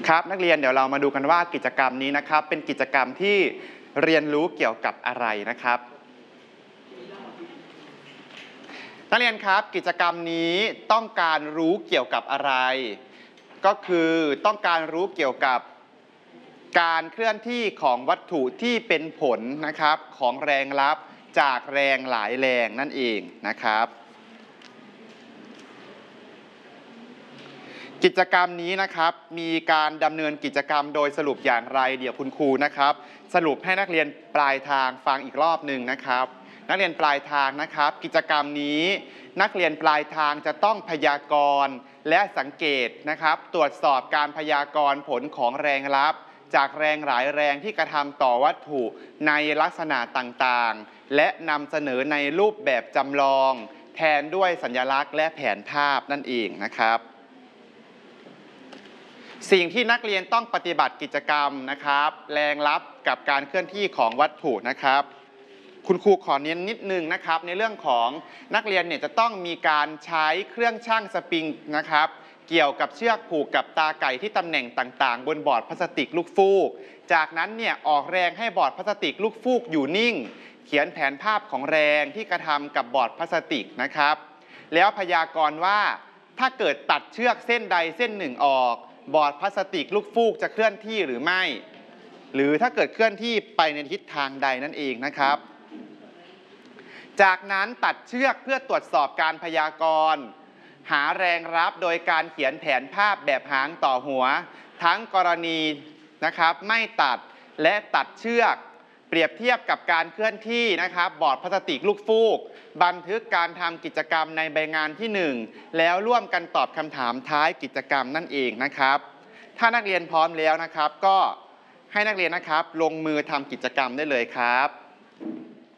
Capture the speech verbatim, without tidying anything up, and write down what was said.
ครับนักเรียนเดี๋ยวเรามาดูกันว่ากิจกรรมนี้นะครับเป็นกิจกรรมที่เรียนรู้เกี่ยวกับอะไรนะครับนักเรียนครับกิจกรรมนี้ต้องการรู้เกี่ยวกับอะไรก็คือต้องการรู้เกี่ยวกับการเคลื่อนที่ของวัตถุที่เป็นผลนะครับของแรงลับจากแรงหลายแรงนั่นเองนะครับกิจกรรมนี้นะครับมีการดำเนินกิจกรรมโดยสรุปอย่างไรเดี๋ยวคุณครูนะครับสรุปให้นักเรียนปลายทางฟังอีกรอบหนึ่งนะครับนักเรียนปลายทางนะครับกิจกรรมนี้นักเรียนปลายทางจะต้องพยากรณ์และสังเกตนะครับตรวจสอบการพยากรณ์ผลของแรงลับจากแรงหลายแรงที่กระทำต่อวัตถุในลักษณะต่างๆและนำเสนอในรูปแบบจำลองแทนด้วยสัญลักษณ์และแผนภาพนั่นเองนะครับสิ่งที่นักเรียนต้องปฏิบัติกิจกรรมนะครับแรงลับกับการเคลื่อนที่ของวัตถุนะครับคุณครูขอเน้นนิดนึงนะครับในเรื่องของนักเรียนเนี่ยจะต้องมีการใช้เครื่องชั่งสปริงนะครับเกี่ยวกับเชือกผูกกับตาไก่ที่ตำแหน่งต่างๆบนบอร์ดพลาสติกลูกฟูกจากนั้นเนี่ยออกแรงให้บอร์ดพลาสติกลูกฟูกอยู่นิ่งเขียนแผนภาพของแรงที่กระทำกับบอร์ดพลาสติกนะครับแล้วพยากรณ์ว่าถ้าเกิดตัดเชือกเส้นใดเส้นหนึ่งออกบอร์ดพลาสติกลูกฟูกจะเคลื่อนที่หรือไม่หรือถ้าเกิดเคลื่อนที่ไปในทิศทางใดนั่นเองนะครับจากนั้นตัดเชือกเพื่อตรวจสอบการพยากรณ์หาแรงรับโดยการเขียนแผนภาพแบบหางต่อหัวทั้งกรณีนะครับไม่ตัดและตัดเชือกเปรียบเทียบกับการเคลื่อนที่นะครับบอร์ดพลาสติกลูกฟูกบันทึกการทำกิจกรรมในใบงานที่หนึ่งแล้วร่วมกันตอบคำถามท้ายกิจกรรมนั่นเองนะครับถ้านักเรียนพร้อมแล้วนะครับก็ให้นักเรียนนะครับลงมือทำกิจกรรมได้เลยครับ